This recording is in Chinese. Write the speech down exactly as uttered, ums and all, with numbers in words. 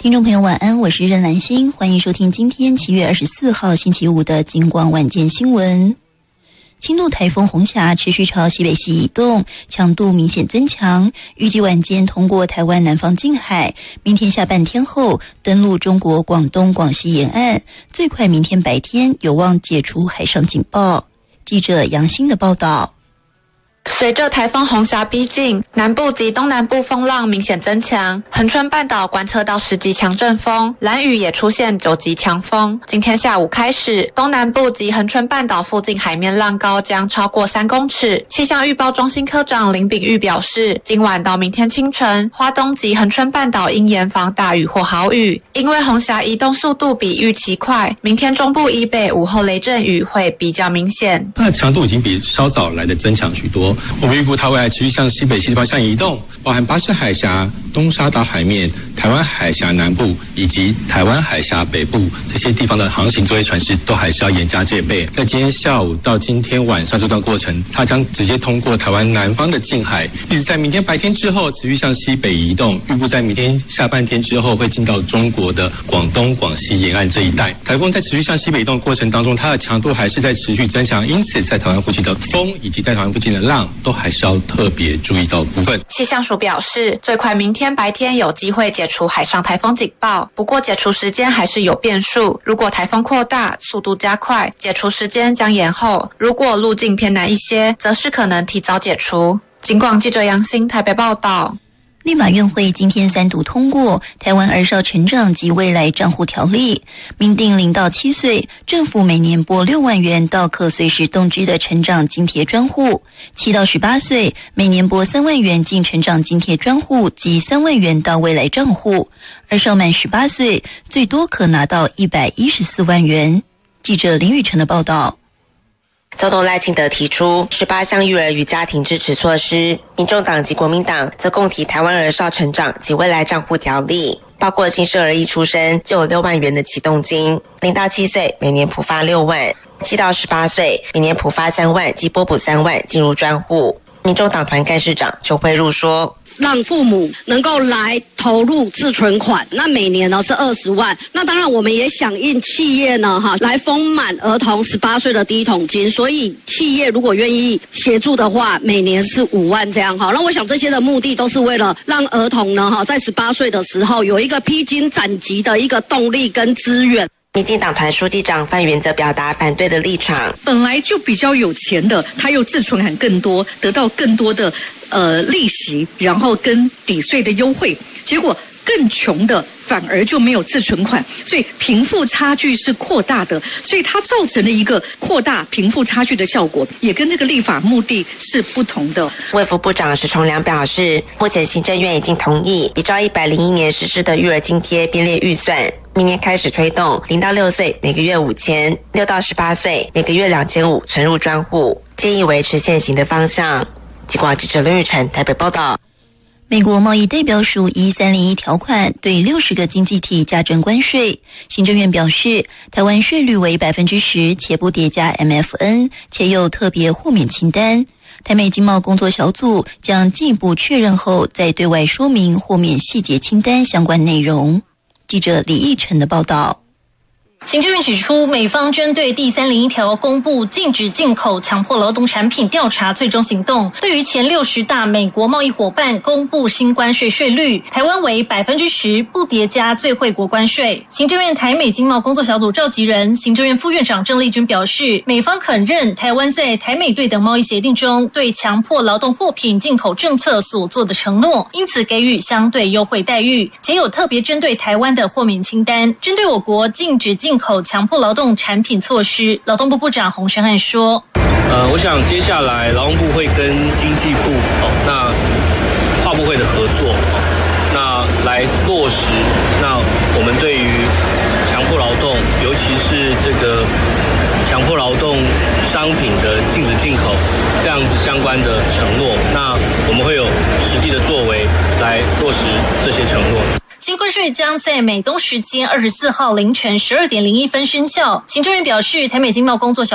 听众朋友晚安，我是任兰心，欢迎收听今天七月二十四号星期五的金光晚间新闻。轻度台风红霞持续朝西北西移动，强度明显增强，预计晚间通过台湾南方近海，明天下半天后登陆中国广东、广西沿岸，最快明天白天有望解除海上警报。记者杨欣的报道。 随着台风红霞逼近，南部及东南部风浪明显增强，恒春半岛观测到十级强阵风，兰屿也出现九级强风。今天下午开始，东南部及恒春半岛附近海面浪高将超过三公尺。气象预报中心科长林炳玉表示，今晚到明天清晨，花东及恒春半岛应严防大雨或豪雨，因为红霞移动速度比预期快，明天中部以北午后雷阵雨会比较明显。 它的强度已经比稍早来的增强许多。我们预估它未来持续向西北西的方向移动，包含巴士海峡、东沙岛海面、台湾海峡南部以及台湾海峡北部这些地方的航行作业船只都还是要严加戒备。在今天下午到今天晚上这段过程，它将直接通过台湾南方的近海，一直在明天白天之后持续向西北移动，预估在明天下半天之后会进到中国的广东、广西沿岸这一带。台风在持续向西北移动的过程当中，它的强度还是在持续增强，因此在台湾附近的风以及在台湾附近的浪都还是要特别注意到的部分。 气象署表示，最快明天白天有机会解除海上台风警报，不过解除时间还是有变数。如果台风扩大，速度加快，解除时间将延后；如果路径偏南一些，则是可能提早解除。警广记者杨欣台北报道。 立法院会今天三读通过《台湾儿少成长及未来账户条例》，明定零到七岁政府每年拨六万元到可随时动支的成长津贴专户，七到十八岁每年拨三万元进成长津贴专户及三万元到未来账户，儿少满十八岁最多可拿到一百一十四万元。记者林雨辰的报道。 总统赖清德提出十八项育儿与家庭支持措施，民众党及国民党则共提台湾儿少成长及未来账户条例，包括新生儿一出生就有六万元的启动金，零到七岁每年普发六万，七到十八岁每年普发三万及拨补三万进入专户。民众党团干事长邱慧茹说， 让父母能够来投入自存款，那每年呢是二十万。那当然我们也响应企业呢哈来丰满儿童十八岁的第一桶金，所以企业如果愿意协助的话，每年是五万这样哈。那我想这些的目的都是为了让儿童呢哈在十八岁的时候有一个披荆斩棘的一个动力跟资源。 民进党团书记长范云则表达反对的立场， 本来就比较有钱的，他又自存款更多，得到更多的呃利息，然后跟抵税的优惠，结果更穷的反而就没有自存款，所以贫富差距是扩大的，所以它造成了一个扩大贫富差距的效果，也跟这个立法目的是不同的。 卫福部长石崇良表示，目前行政院已经同意比照一百零一年实施的育儿津贴编列预算，明年开始推动零到六岁每个月五千，六到十八岁每个月两千五存入专户，建议维持现行的方向。记者记者林玉成台北报道。 美国贸易代表署依三零一条款对六十个经济体加征关税。行政院表示，台湾税率为百分之十，且不叠加 M F N， 且有特别豁免清单。台美经贸工作小组将进一步确认后，再对外说明豁免细节清单相关内容。记者李义成的报道。 行政院指出，美方针对第三零一条公布禁止进口强迫劳动产品调查最终行动，对于前六十大美国贸易伙伴公布新关税税率，台湾为百分之十，不叠加最惠国关税。行政院台美经贸工作小组召集人、行政院副院长郑丽君表示，美方肯认台湾在台美对等贸易协定中对强迫劳动货品进口政策所做的承诺，因此给予相对优惠待遇，且有特别针对台湾的豁免清单，针对我国禁止进口强迫劳动产品措施。劳动部部长洪申翰说， 呃，我想接下来劳动部会跟经济部哦，那跨部会的合作哦，那来落实那我们对于强迫劳动，尤其是这个强迫劳动商品的禁止进口这样子相关的承诺，那我们会有实际的作为来落实这些承诺。 新关税将在美东时间二十四号凌晨十二点零一分生效。行政院表示，台美经贸工作小